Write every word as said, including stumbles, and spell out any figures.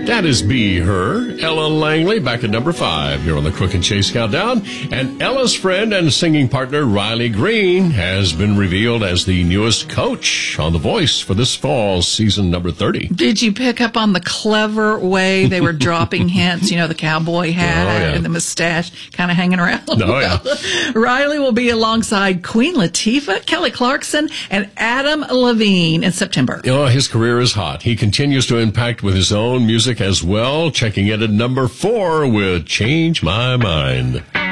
That is Be Her, Ella Langley, back at number five here on the Crook and Chase Countdown. And Ella's friend and singing partner, Riley Green, has been revealed as the newest coach on The Voice for this fall's season number thirty. Did you pick up on the clever way they were dropping hints? You know, the cowboy hat Oh, yeah. and the mustache kind of hanging around. Oh, yeah. Riley will be alongside Queen Latifah, Kelly Clarkson, and Adam Levine in September. Oh, his career is hot. He continues to impact with his own music as well, checking in at number four with Change My Mind.